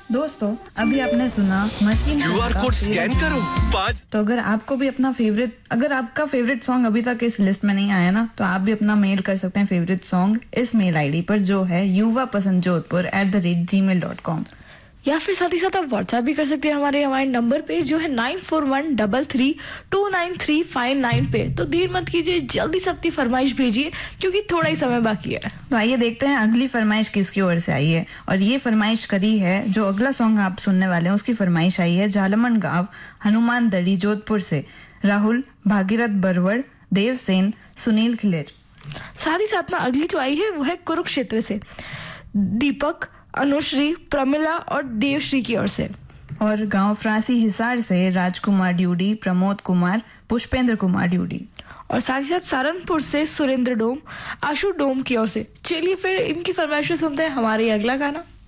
दोस्तों, अभी आपने सुना मशीन QR कोड स्कैन करो 5। तो अगर आपका फेवरेट सॉन्ग अभी तक इस लिस्ट में नहीं आया ना, तो आप भी अपना मेल कर सकते हैं फेवरेट सॉन्ग इस मेल आईडी पर, जो है yuvapasandjodhpur@gmail.com। या फिर साथ ही साथ आप व्हाट्सएप भी कर सकते हैं हमारे नंबर पे, जो है 9413329359 पे। तो देर मत कीजिए, जल्दी से अपनी फरमाइश भेजिए क्योंकि थोड़ा ही समय बाकी है। तो आइए देखते हैं अगली फरमाइश किसकी ओर से आई है। और ये फरमाइश करी है, जो अगला सॉन्ग आप सुनने वाले हैं उसकी फरमाइश आई है झालमन गांव हनुमान दड़ी जोधपुर से। राहुल, भागीरथ बरवड़, देवसेन, सुनील खिलेर। साथ ही साथ ना अगली जो आई है वो है कुरुक्षेत्र से दीपक, अनुश्री, प्रमिला और देवश्री की ओर से। और गांव फ्रांसी हिसार से राजकुमार ड्यूडी, प्रमोद कुमार, पुष्पेंद्र कुमार ड्यूडी। और साथ ही साथ सहारनपुर से सुरेंद्र डोम, आशु डोम की ओर से। चलिए फिर इनकी फरमाइश सुनते हैं हमारे अगला गाना।